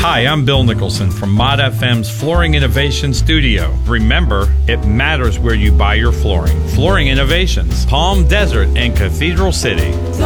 Hi, I'm Bill Nicholson from Mod FM's Flooring Innovation Studio. Remember, it matters where you buy your flooring. Flooring Innovations, Palm Desert and Cathedral City.